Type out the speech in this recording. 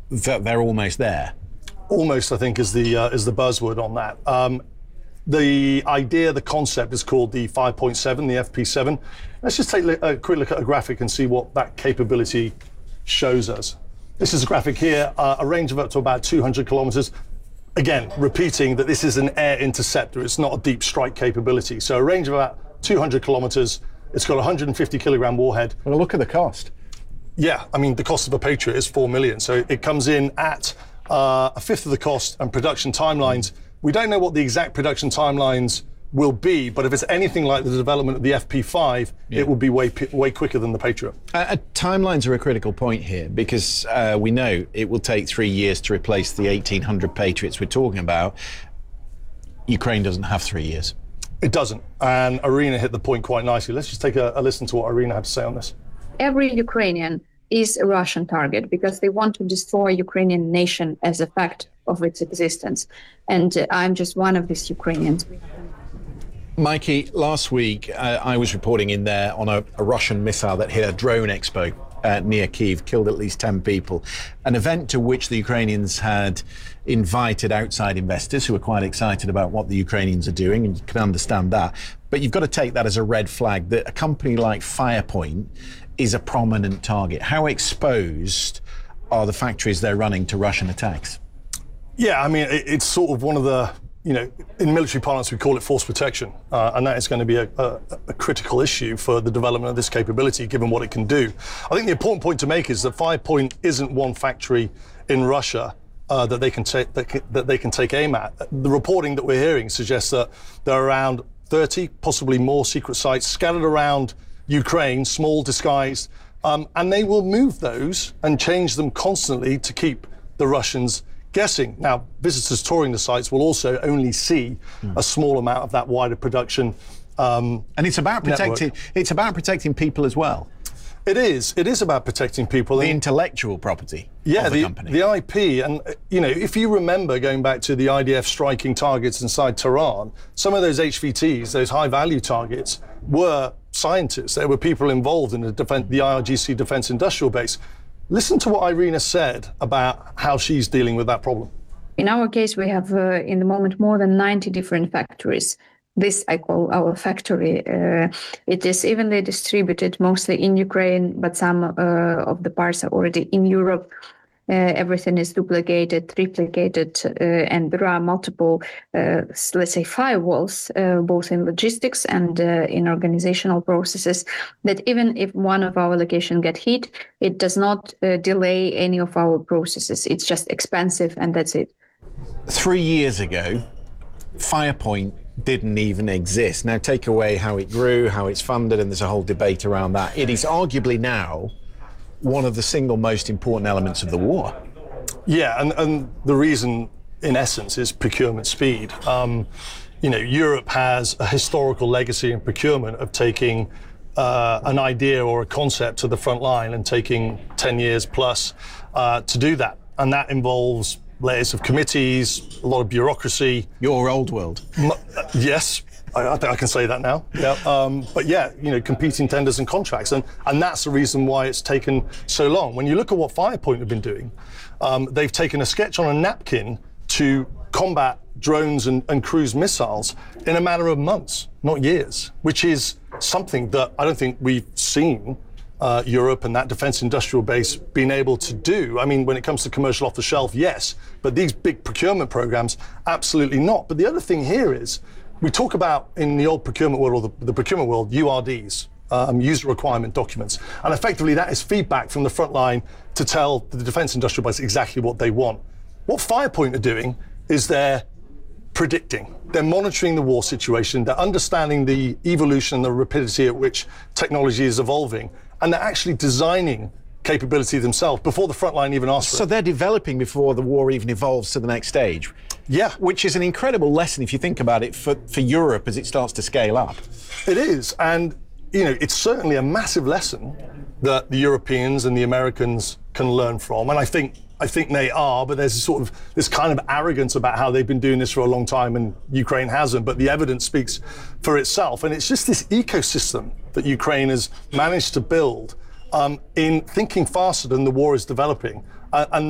that they're almost there? Almost, I think, is the buzzword on that. The idea, the concept is called the 5.7, the FP7. Let's just take a quick look at a graphic and see what that capability shows us. This is a graphic here, a range of up to about 200 kilometers. Again, repeating that this is an air interceptor. It's not a deep strike capability. So a range of about 200 kilometers. It's got a 150 kilogram warhead. Well, look at the cost. Yeah, I mean, the cost of a Patriot is 4 million. So it comes in at a fifth of the cost, and production timelines. We don't know what the exact production timelines will be, but if it's anything like the development of the FP5, it will be way quicker than the Patriot. Timelines are a critical point here, because we know it will take 3 years to replace the 1,800 Patriots we're talking about. Ukraine doesn't have 3 years. It doesn't, and Irina hit the point quite nicely. Let's just take a listen to what Irina had to say on this. Every Ukrainian is a Russian target because they want to destroy Ukrainian nation as a fact of its existence. And I'm just one of these Ukrainians. Mikey, last week I was reporting in there on a Russian missile that hit a drone expo near Kyiv, killed at least 10 people. An event to which the Ukrainians had invited outside investors who are quite excited about what the Ukrainians are doing, and you can understand that. But you've got to take that as a red flag that a company like Firepoint is a prominent target. How exposed are the factories they're running to Russian attacks? Yeah, I mean, it's sort of one of the, in military parlance, we call it force protection. And that is going to be a critical issue for the development of this capability, given what it can do. I think the important point to make is that Firepoint isn't one factory in Russia that they can take aim at. The reporting that we're hearing suggests that there are around 30, possibly more secret sites scattered around Ukraine, small, disguised, and they will move those and change them constantly to keep the Russians guessing. Now, visitors touring the sites will also only see a small amount of that wider production. And it's about protecting. It's about protecting people as well. It is. It is about protecting people. The intellectual property of the company. The IP. And, if you remember going back to the IDF striking targets inside Tehran, some of those HVTs, those high-value targets, were scientists. There were people involved in the IRGC Defense Industrial Base. Listen to what Irina said about how she's dealing with that problem. In our case, we have, in the moment, more than 90 different factories. This I call our factory. It is evenly distributed, mostly in Ukraine, but some of the parts are already in Europe. Everything is duplicated, triplicated, and there are multiple, let's say, firewalls, both in logistics and in organizational processes, that even if one of our locations get hit, it does not delay any of our processes. It's just expensive, and that's it. 3 years ago, Firepoint didn't even exist. Now, take away how it grew, how it's funded, and there's a whole debate around that. It is arguably now one of the single most important elements of the war. Yeah, and the reason, in essence, is procurement speed. Europe has a historical legacy in procurement of taking an idea or a concept to the front line and taking 10 years plus to do that. And that involves layers of committees, a lot of bureaucracy. Your old world. Yes, I think I can say that now. Yeah. But yeah, competing tenders and contracts. And that's the reason why it's taken so long. When you look at what Firepoint have been doing, they've taken a sketch on a napkin to combat drones and cruise missiles in a matter of months, not years, which is something that I don't think we've seen Europe and that defense industrial base being able to do. I mean, when it comes to commercial off the shelf, yes, but these big procurement programs, absolutely not. But the other thing here is, we talk about in the old procurement world, or the procurement world, URDs, user requirement documents. And effectively that is feedback from the front line to tell the defense industrial base exactly what they want. What Firepoint are doing is they're predicting. They're monitoring the war situation. They're understanding the evolution and the rapidity at which technology is evolving. And they're actually designing capability themselves before the front line even asks for it. So they're developing before the war even evolves to the next stage. Yeah. Which is an incredible lesson, if you think about it, for Europe as it starts to scale up. It is. And, it's certainly a massive lesson that the Europeans and the Americans can learn from. And I think they are, but there's this kind of arrogance about how they've been doing this for a long time and Ukraine hasn't, but the evidence speaks for itself. And it's just this ecosystem that Ukraine has managed to build in thinking faster than the war is developing. And